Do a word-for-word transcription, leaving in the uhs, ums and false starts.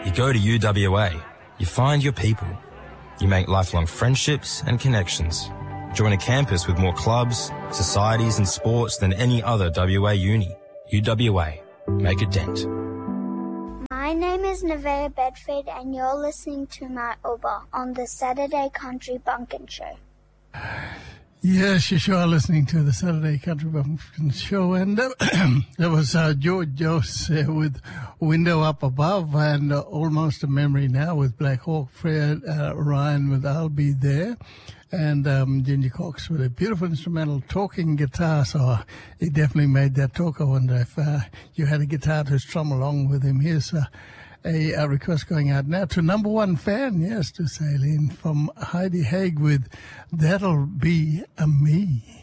You go to U W A, you find your people. You make lifelong friendships and connections. Join a campus with more clubs, societies and sports than any other W A uni. U W A. Make a dent. My name is Nevaeh Bedford and you're listening to my Oba on the Saturday Country Bumpkin Show. Yes, you sure are listening to the Saturday Country Bumpkin Show. And uh, there was uh, George Jones uh, with Window Up Above and uh, Almost a Memory Now with Black Hawk, Fred uh, Ryan with I'll Be There, and um, Ginger Cox with a beautiful instrumental talking guitar. So uh, he definitely made that talk. I wonder if uh, you had a guitar to strum along with him. Here's uh, A, a request going out now to number one fan, yes, to Celine from Heidi Haig with That'll Be a Me.